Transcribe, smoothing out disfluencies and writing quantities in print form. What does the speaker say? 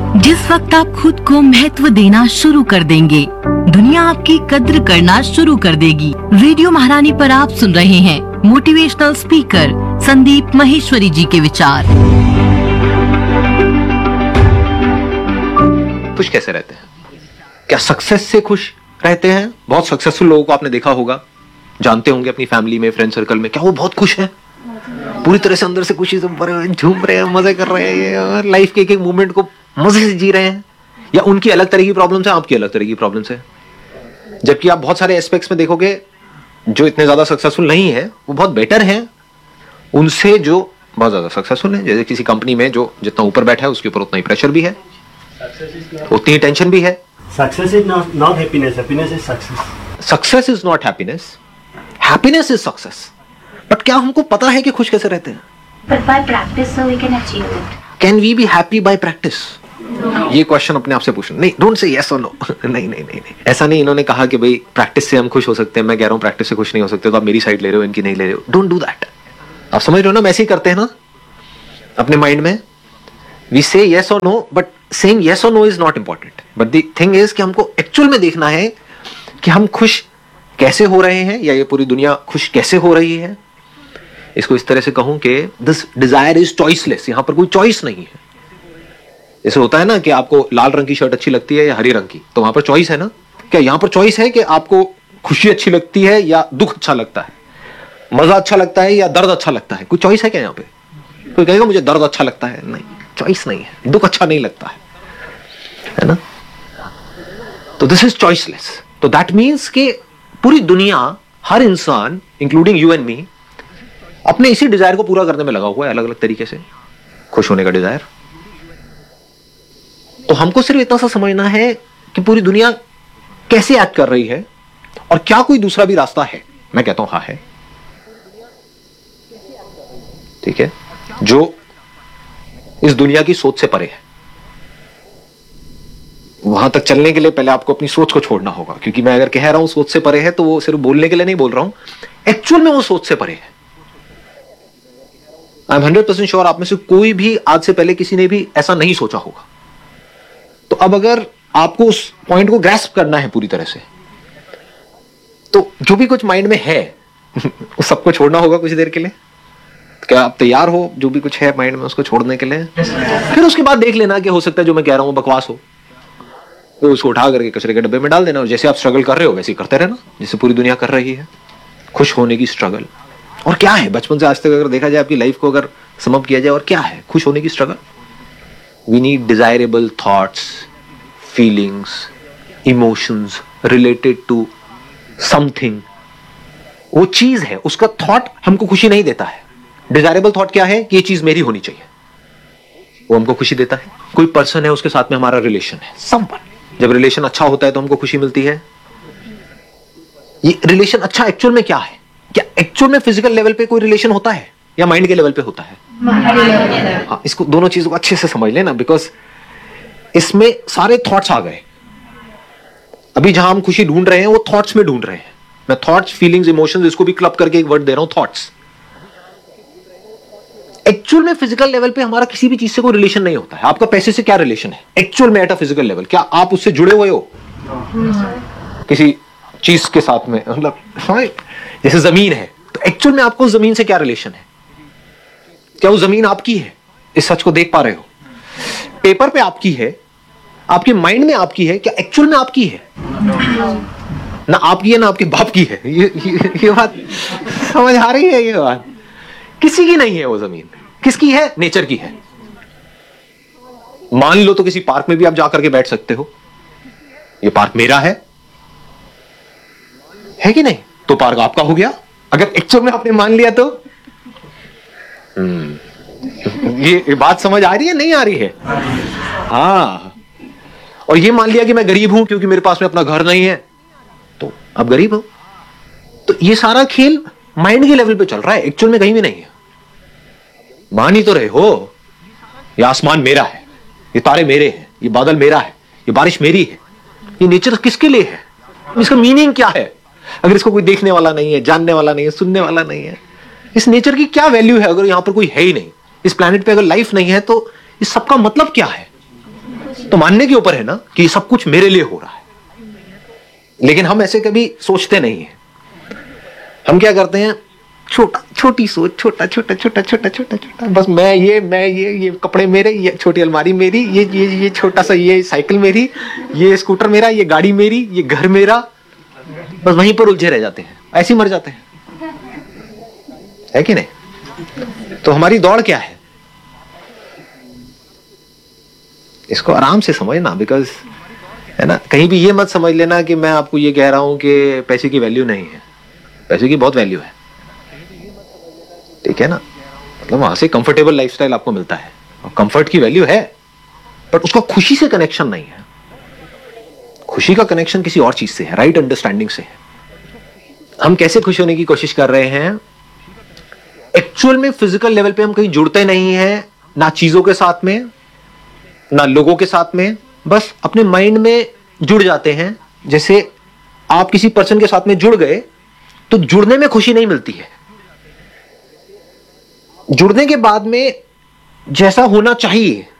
जिस वक्त आप खुद को महत्व देना शुरू कर देंगे, दुनिया आपकी कद्र करना शुरू कर देगी। रेडियो महारानी पर आप सुन रहे हैं मोटिवेशनल स्पीकर संदीप महेश्वरी जी के विचार। खुश कैसे रहते हैं? क्या सक्सेस से खुश रहते हैं? बहुत सक्सेसफुल लोगों को आपने देखा होगा, जानते होंगे अपनी फैमिली में, फ्रेंड सर्कल में, क्या वो बहुत खुश है? पूरी तरह से अंदर से खुशी से भरे हुए, झूम रहे हैं, मजे कर रहे हैं, लाइफ के एक एक मोमेंट को मजे से जी रहे हैं। या उनकी अलग तरह की प्रॉब्लम्स है, आपकी अलग तरह की प्रॉब्लम्स है। जबकि आप बहुत सारे एस्पेक्ट्स में देखोगे जो इतने ज्यादा सक्सेसफुल नहीं है वो बहुत बेटर है उनसे जो बहुत ज्यादा सक्सेसफुल है। जैसे किसी कंपनी में जो जितना ऊपर बैठा है उसके ऊपर उतना ही प्रेशर भी है, उतनी ही टेंशन भी है। Success is not happiness. Happiness is success. Success is not happiness. Happiness is success. But क्या हमको पता है कि खुश कैसे रहते हैं? But by practice, so we can achieve it. Can we be happy by practice? ये क्वेश्चन अपने आप से पूछना। नहीं, डोंट से यस और नो। नहीं, ऐसा नहीं इन्होंने कहा कि भाई प्रैक्टिस से हम खुश हो सकते हैं। मैं कह रहा हूँ प्रैक्टिस से खुश नहीं हो सकते, तो आप मेरी साइड ले रहे हो, इनकी नहीं ले रहे हो। Don't do that. आप समझ रहे हो ना? हम ऐसे ही करते हैं ना अपने माइंड में। वी से यस और नो, बट सेइंग यस और no is not important. But the thing is कि हमको एक्चुअल में देखना है कि हम खुश कैसे हो रहे हैं, या ये पूरी दुनिया खुश कैसे हो रही है। इसको इस तरह से कहूं कि दिस डिजायर इज चॉइसलेस। यहां पर कोई चॉइस नहीं है। जैसे होता है ना कि आपको लाल रंग की शर्ट अच्छी लगती है या हरी रंग की, तो वहां पर चॉइस है ना। क्या यहां पर चॉइस है कि आपको खुशी अच्छी लगती है या दुख अच्छा लगता है, मजा अच्छा लगता है या दर्द अच्छा लगता है? कोई चॉइस है क्या यहां पे? कोई कहेगा मुझे दर्द अच्छा लगता है? नहीं, चॉइस नहीं है। दुख अच्छा नहीं लगता है ना? तो दिस इज चॉइसलेस। तो दैट मीन्स कि पूरी दुनिया, हर इंसान इंक्लूडिंग यू एंड मी, अपने इसी डिजायर को पूरा करने में लगा हुआ है, अलग अलग तरीके से खुश होने का डिजायर। तो हमको सिर्फ इतना सा समझना है कि पूरी दुनिया कैसे एक्ट कर रही है और क्या कोई दूसरा भी रास्ता है। मैं कहता हूं हाँ है। ठीक है, जो इस दुनिया की सोच से परे है। वहां तक चलने के लिए पहले आपको अपनी सोच को छोड़ना होगा, क्योंकि मैं अगर कह रहा हूं सोच से परे है तो वो सिर्फ बोलने के लिए नहीं बोल रहा हूं, एक्चुअल में वो सोच से परे है। आई एम 100% श्योर आप में से कोई भी आज से पहले किसी ने भी ऐसा नहीं सोचा होगा। तो अब अगर आपको उस पॉइंट को ग्रैस्प करना है पूरी तरह से, तो जो भी कुछ माइंड में है उस सबको छोड़ना होगा कुछ देर के लिए। क्या आप तैयार हो जो भी कुछ है माइंड में उसको छोड़ने के लिए? फिर उसके बाद देख लेना कि हो सकता है जो मैं कह रहा हूं बकवास हो, तो उसको उठा करके कचरे के डब्बे में डाल देना। और जैसे आप स्ट्रगल कर रहे हो वैसे ही करते रहना, जैसे पूरी दुनिया कर रही है, खुश होने की स्ट्रगल। और क्या है बचपन से आज तक अगर देखा जाए आपकी लाइफ को अगर समअप किया जाए, और क्या है खुश होने की struggle? We need desirable thoughts, feelings, emotions related to something. वो चीज है, उसका थॉट हमको खुशी नहीं देता है। डिजायरेबल थॉट क्या है कि ये चीज मेरी होनी चाहिए, वो हमको खुशी देता है। कोई पर्सन है, उसके साथ में हमारा रिलेशन है, समवन। जब रिलेशन अच्छा होता है तो हमको खुशी मिलती है। ये रिलेशन अच्छा एक्चुअल में क्या है? क्या एक्चुअल में फिजिकल लेवल पे कोई रिलेशन होता है या माइंड के लेवल पे होता है? हाँ, इसको दोनों चीजों को अच्छे से समझ लेना, बिकॉज इसमें सारे थॉट्स आ गए। अभी जहां हम खुशी ढूंढ रहे हैं वो थॉट्स में ढूंढ रहे हैं। मैं थॉट्स, फीलिंग्स, इमोशंस, इसको भी क्लब करके एक वर्ड दे रहा हूं, थॉट्स। एक्चुअल में फिजिकल लेवल पे हमारा किसी भी चीज से कोई रिलेशन नहीं होता है। आपका पैसे से क्या रिलेशन है एक्चुअल में एट अ फिजिकल लेवल? क्या आप उससे जुड़े हुए हो किसी चीज के साथ में? मतलब जैसे जमीन है, तो एक्चुअल में आपको जमीन से क्या रिलेशन है? क्या वो जमीन आपकी है? इस सच को देख पा रहे हो? पेपर पे आपकी है, आपके माइंड में आपकी है, क्या एक्चुअल में आपकी है? ना आपकी है ना आपके बाप की है। ये बात समझ आ रही है? ये बात किसी की नहीं है। वो जमीन किसकी है? नेचर की है। मान लो तो किसी पार्क में भी आप जाकर के बैठ सकते हो, ये पार्क मेरा है कि नहीं? तो पार्क आपका हो गया। अगर एक्चुअल में आपने मान लिया तो ये बात समझ आ रही है नहीं आ रही है? हाँ। और ये मान लिया कि मैं गरीब हूं क्योंकि मेरे पास में अपना घर नहीं है, तो अब गरीब हो। तो ये सारा खेल माइंड के लेवल पे चल रहा है, एक्चुअल में कहीं भी नहीं है। मान ही तो रहे हो, ये आसमान मेरा है, ये तारे मेरे हैं, ये बादल मेरा है, ये बारिश मेरी है। ये नेचर किसके लिए है? इसका मीनिंग क्या है? अगर इसको कोई देखने वाला नहीं है, जानने वाला नहीं है, सुनने वाला नहीं है, इस नेचर की क्या वैल्यू है? अगर यहां पर कोई है ही नहीं, इस प्लैनेट पे अगर लाइफ नहीं है, तो इस सबका मतलब क्या है? तो मानने के ऊपर है ना कि सब कुछ मेरे लिए हो रहा है, लेकिन हम ऐसे कभी सोचते नहीं है। हम क्या करते हैं, छोटी सोच, छोटा छोटा छोटा छोटा छोटा छोटा, बस मैं ये कपड़े मेरे, ये छोटी अलमारी मेरी, ये छोटा सा ये साइकिल मेरी, ये स्कूटर मेरा, ये गाड़ी मेरी, ये घर मेरा, बस वहीं पर उलझे रह जाते हैं, ऐसे ही मर जाते हैं, है कि नहीं? तो हमारी दौड़ क्या है, इसको आराम से समझना, बिकॉज है ना, कहीं भी ये मत समझ लेना कि मैं आपको ये कह रहा हूं कि पैसे की वैल्यू नहीं है। पैसे की बहुत वैल्यू है, ठीक है ना, मतलब वहां से कंफर्टेबल लाइफस्टाइल आपको मिलता है और कंफर्ट की वैल्यू है, बट उसका खुशी से कनेक्शन नहीं है। खुशी का कनेक्शन किसी और चीज से है, राइट अंडरस्टैंडिंग से है। हम कैसे खुश होने की कोशिश कर रहे हैं? एक्चुअल में फिजिकल लेवल पे हम कहीं जुड़ते नहीं हैं, ना चीजों के साथ में, ना लोगों के साथ में, बस अपने माइंड में जुड़ जाते हैं। जैसे आप किसी पर्सन के साथ में जुड़ गए तो जुड़ने में खुशी नहीं मिलती है, जुड़ने के बाद में जैसा होना चाहिए